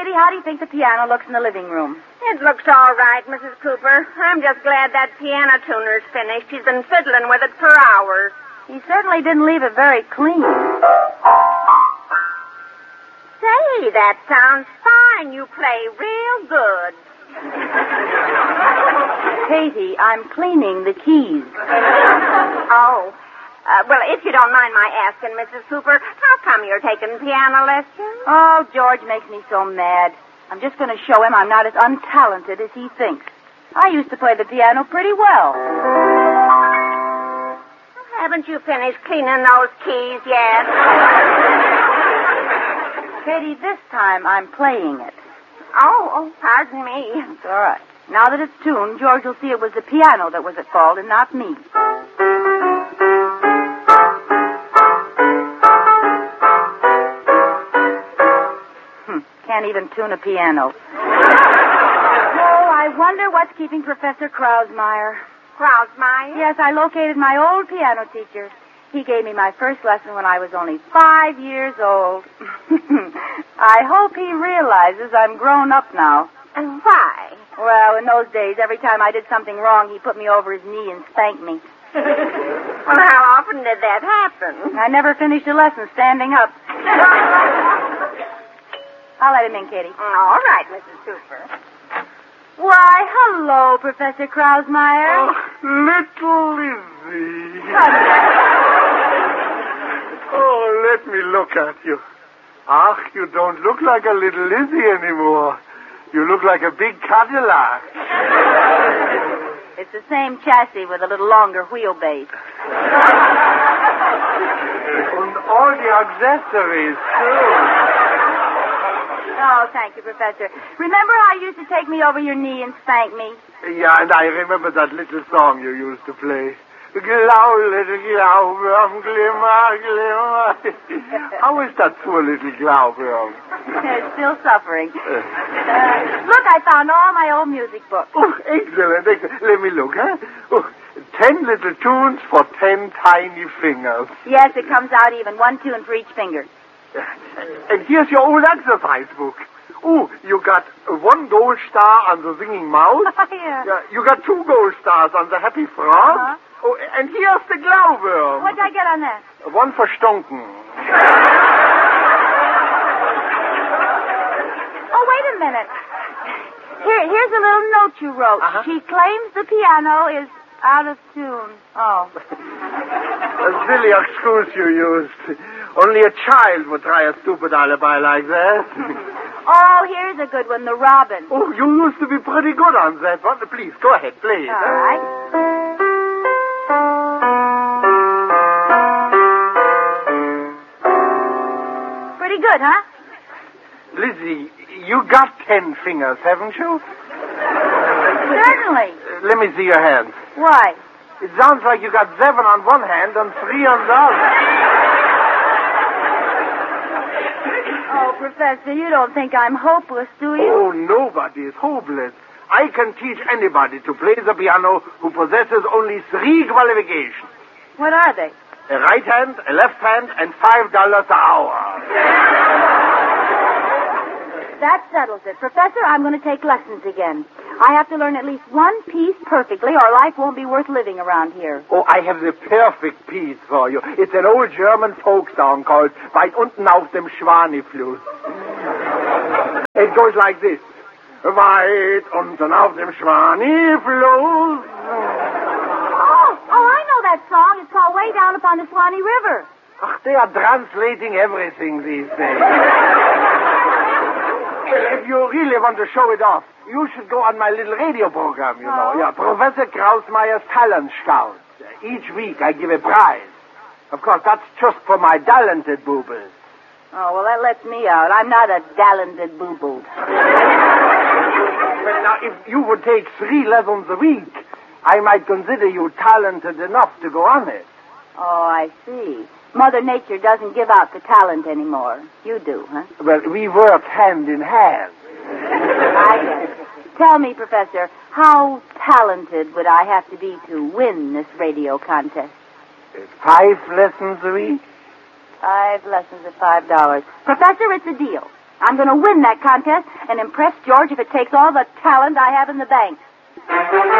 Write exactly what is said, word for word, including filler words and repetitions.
Katie, how do you think the piano looks in the living room? It looks all right, Missus Cooper. I'm just glad that piano tuner's finished. He's been fiddling with it for hours. He certainly didn't leave it very clean. Say, that sounds fine. You play real good. Katie, I'm cleaning the keys. Oh. Uh, well, if you don't mind my asking, Missus Cooper, how come you're taking piano lessons? Oh, George makes me so mad. I'm just going to show him I'm not as untalented as he thinks. I used to play the piano pretty well. Haven't you finished cleaning those keys yet? Katie, this time I'm playing it. Oh, oh, pardon me. It's all right. Now that it's tuned, George will see it was the piano that was at fault and not me. Can't even tune a piano. Oh, I wonder what's keeping Professor Krausmeyer. Krausmeyer? Yes, I located my old piano teacher. He gave me my first lesson when I was only five years old. I hope he realizes I'm grown up now. And why? Well, in those days, every time I did something wrong, he put me over his knee and spanked me. Well, how often did that happen? I never finished a lesson standing up. I'll let him in, Katie. All right, Missus Cooper. Why, hello, Professor Krausmeyer. Oh, little Lizzie. Oh, let me look at you. Ach, you don't look like a little Lizzie anymore. You look like a big Cadillac. It's the same chassis with a little longer wheelbase. And all the accessories, too. Oh, thank you, Professor. Remember how you used to take me over your knee and spank me? Yeah, and I remember that little song you used to play. Glau, little Glauberm, glimmer, glimmer. How is that poor little Glauberm? It's still suffering. Uh, look, I found all my old music books. Oh, excellent, excellent. Let me look, huh? Oh, ten little tunes for ten tiny fingers. Yes, it comes out even. One tune for each finger. And here's your old exercise book. Oh, you got one gold star on the singing mouse. Yeah. Yeah, you got two gold stars on the happy frog. Uh-huh. Oh, and here's the Glauberm. What'd I get on that? One for Stonken. Oh, wait a minute. Here, here's a little note you wrote. Uh-huh. She claims the piano is out of tune. Oh. A silly excuse you used. Only a child would try a stupid alibi like that. Oh, here's a good one, the robin. Oh, you used to be pretty good on that one. Please, go ahead, play it. All right. Pretty good, huh? Lizzie, you got ten fingers, haven't you? Certainly. Uh, let me see your hands. Why? It sounds like you got seven on one hand and three on the other. Oh, Professor, you don't think I'm hopeless, do you? Oh, nobody is hopeless. I can teach anybody to play the piano who possesses only three qualifications. What are they? A right hand, a left hand, and five dollars an hour. That settles it. Professor, I'm going to take lessons again. I have to learn at least one piece perfectly, or life won't be worth living around here. Oh, I have the perfect piece for you. It's an old German folk song called Weit unten auf dem Schwanifluss. It goes like this. Weit unten auf dem Schwanifluss. Oh, oh, I know that song. It's called Way Down Upon the Swanee River. Ach, they are translating everything these days. Well, if you really want to show it off, you should go on my little radio program, you know. Oh. Yeah, Professor Krausmeyer's Talent Scout. Each week I give a prize. Of course, that's just for my talented boobles. Oh, well, that lets me out. I'm not a talented boo-boo. Well, now, if you would take three lessons a week, I might consider you talented enough to go on it. Oh, I see. Mother Nature doesn't give out the talent anymore. You do, huh? Well, we work hand in hand. I get it. Tell me, Professor, how talented would I have to be to win this radio contest? Five lessons a week? Five lessons at five dollars. Professor, it's a deal. I'm going to win that contest and impress George if it takes all the talent I have in the bank.